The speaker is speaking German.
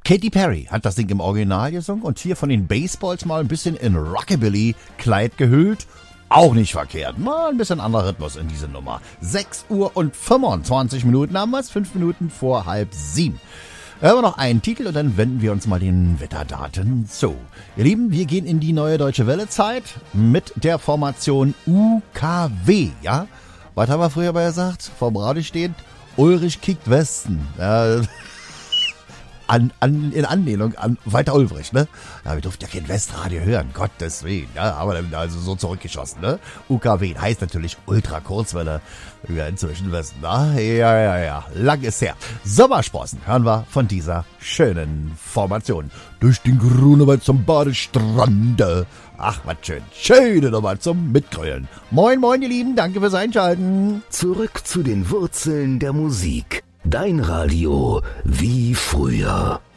Katy Perry hat das Ding im Original gesungen und hier von den Baseballs mal ein bisschen in Rockabilly-Kleid gehüllt. Auch nicht verkehrt. Mal ein bisschen anderer Rhythmus in diese Nummer. 6:25 haben wir es, 5 Minuten vor 6:30. Hören wir noch einen Titel und dann wenden wir uns mal den Wetterdaten zu. Ihr Lieben, wir gehen in die neue Deutsche Welle-Zeit mit der Formation UKW, ja? Was haben wir früher mal gesagt? Vorm Radio steht, Ulrich kickt Westen. In Anlehnung an Walter Ulbricht, ne? Ja, wir durften ja kein Westradio hören, Gottes Willen, ja, aber dann also so zurückgeschossen, ne? UKW heißt natürlich Ultra-Kurzwelle, wie wir inzwischen wissen, ne? Ja, lang ist her. Sommersprossen hören wir von dieser schönen Formation. Durch den Grunewald zum Badestrande. Ach, was schön. Schöne Nummer zum Mitgrölen. Moin, moin, ihr Lieben, danke fürs Einschalten. Zurück zu den Wurzeln der Musik. Dein Radio wie früher.